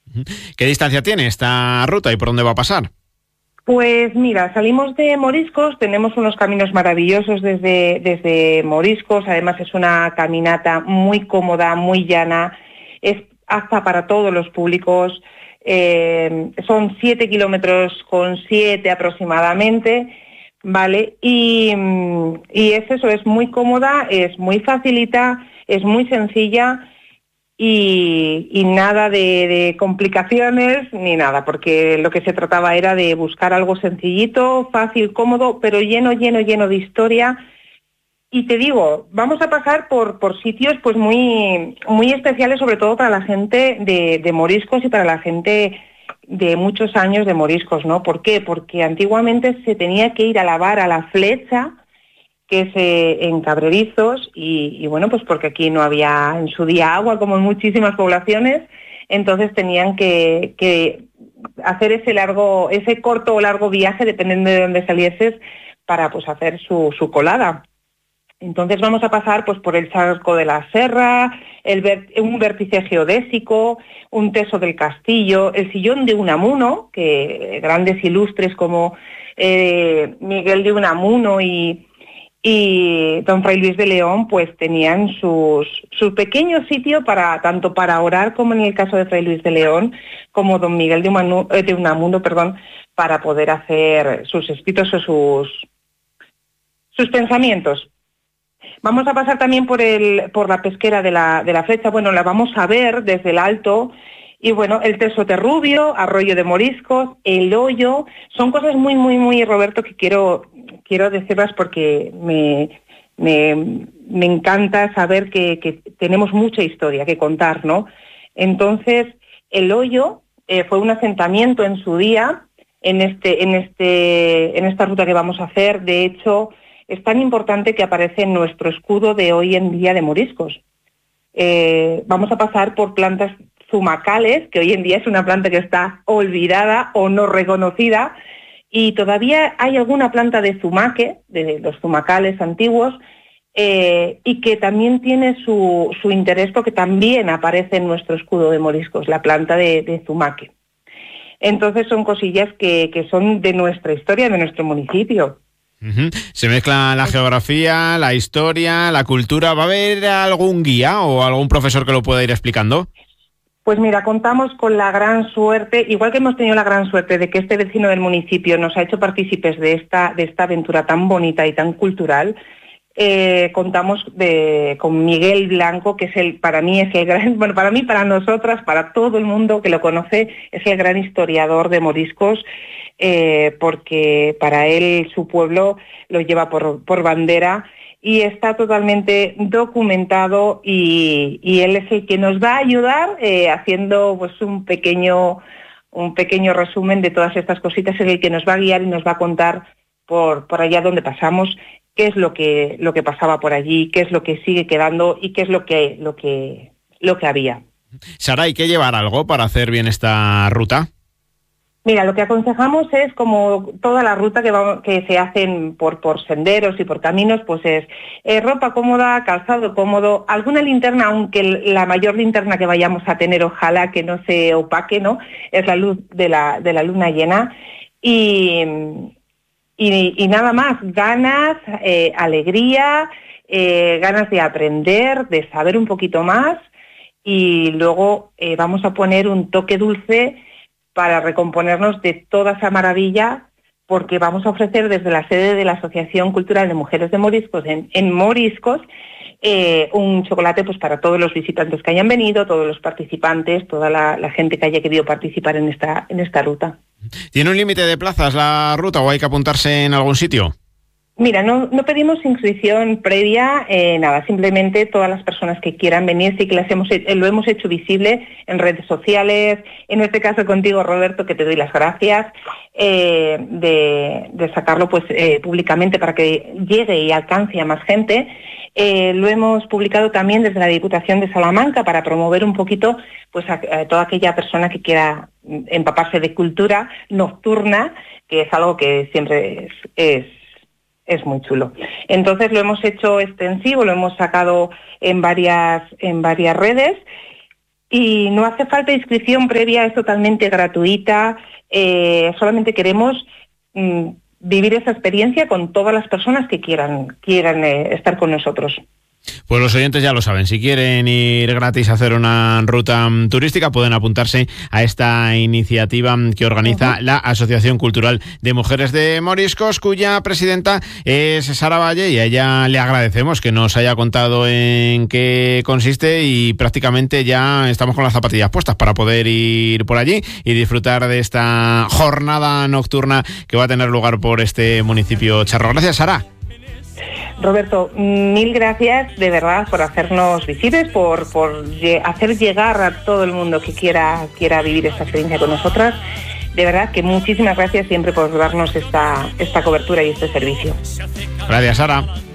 ¿Qué distancia tiene esta ruta y por dónde va a pasar? Pues mira, salimos de Moriscos, tenemos unos caminos maravillosos desde Moriscos, además es una caminata muy cómoda, muy llana, es apta para todos los públicos, son 7 kilómetros con 7 aproximadamente, ¿vale? Y es eso, es muy cómoda, es muy facilita, es muy sencilla. Y nada de complicaciones ni nada, porque lo que se trataba era de buscar algo sencillito, fácil, cómodo, pero lleno de historia. Y te digo, vamos a pasar por sitios pues muy especiales, sobre todo para la gente de Moriscos y para la gente de muchos años de Moriscos, ¿no? ¿Por qué? Porque antiguamente se tenía que ir a lavar a la Flecha, que es en Cabrerizos, y bueno, pues porque aquí no había en su día agua, como en muchísimas poblaciones, entonces tenían que hacer ese corto o largo viaje, dependiendo de dónde salieses, para pues hacer su colada. Entonces vamos a pasar pues por el Charco de la Serra, un vértice geodésico, un teso del castillo, el sillón de Unamuno, que grandes ilustres como Miguel de Unamuno y don Fray Luis de León pues tenían su pequeño sitio tanto para orar, como en el caso de Fray Luis de León, como don Miguel de Unamuno, para poder hacer sus escritos o sus pensamientos. Vamos a pasar también por la pesquera de la Flecha, bueno, la vamos a ver desde el alto. Y bueno, el Teso Terrubio, Arroyo de Moriscos, El Hoyo, son cosas muy, Roberto, que quiero decirlas porque me encanta saber que tenemos mucha historia que contar, ¿no? Entonces, El Hoyo fue un asentamiento en su día, en esta ruta que vamos a hacer. De hecho, es tan importante que aparece en nuestro escudo de hoy en día de Moriscos. Vamos a pasar por plantas zumacales, que hoy en día es una planta que está olvidada o no reconocida, y todavía hay alguna planta de zumaque, de los zumacales antiguos, y que también tiene su interés, porque también aparece en nuestro escudo de Moriscos, la planta de zumaque. Entonces son cosillas que son de nuestra historia, de nuestro municipio. Se mezcla la geografía, la historia, la cultura. ¿Va a haber algún guía o algún profesor que lo pueda ir explicando? Pues mira, contamos con la gran suerte, igual que hemos tenido la gran suerte de que este vecino del municipio nos ha hecho partícipes de esta aventura tan bonita y tan cultural. Contamos con Miguel Blanco, que para mí, para nosotras, para todo el mundo que lo conoce, es el gran historiador de Moriscos, porque para él su pueblo lo lleva por bandera y está totalmente documentado, y él es el que nos va a ayudar haciendo pues un pequeño resumen de todas estas cositas. Es el que nos va a guiar y nos va a contar por allá donde pasamos, qué es lo que pasaba por allí, qué es lo que sigue quedando y qué es lo que había. Sara, ¿hay que llevar algo para hacer bien esta ruta? Mira, lo que aconsejamos es, como toda la ruta que se hacen por senderos y por caminos, pues es ropa cómoda, calzado cómodo, alguna linterna, aunque la mayor linterna que vayamos a tener, ojalá que no se opaque, ¿no? Es la luz de la luna llena. Y nada más, ganas, alegría, ganas de aprender, de saber un poquito más, y luego vamos a poner un toque dulce para recomponernos de toda esa maravilla, porque vamos a ofrecer desde la sede de la Asociación Cultural de Mujeres de Moriscos en Moriscos un chocolate pues para todos los visitantes que hayan venido, todos los participantes, toda la gente que haya querido participar en esta ruta. ¿Tiene un límite de plazas la ruta o hay que apuntarse en algún sitio? Mira, no pedimos inscripción previa, nada, simplemente todas las personas que quieran venir, sí que lo hemos hecho visible en redes sociales, en este caso contigo, Roberto, que te doy las gracias, de sacarlo pues públicamente para que llegue y alcance a más gente. Lo hemos publicado también desde la Diputación de Salamanca para promover un poquito pues a toda aquella persona que quiera empaparse de cultura nocturna, que es algo que siempre es muy chulo. Entonces lo hemos hecho extensivo, lo hemos sacado en varias redes, Y no hace falta inscripción previa, es totalmente gratuita. Solamente queremos vivir esa experiencia con todas las personas que quieran estar con nosotros. Pues los oyentes ya lo saben, si quieren ir gratis a hacer una ruta turística pueden apuntarse a esta iniciativa que organiza la Asociación Cultural de Mujeres de Moriscos, cuya presidenta es Sara Valle, y a ella le agradecemos que nos haya contado en qué consiste, y prácticamente ya estamos con las zapatillas puestas para poder ir por allí y disfrutar de esta jornada nocturna que va a tener lugar por este municipio charro. Gracias, Sara. Roberto, mil gracias de verdad por hacernos visibles, por hacer llegar a todo el mundo que quiera vivir esta experiencia con nosotras. De verdad que muchísimas gracias siempre por darnos esta cobertura y este servicio. Gracias, Sara.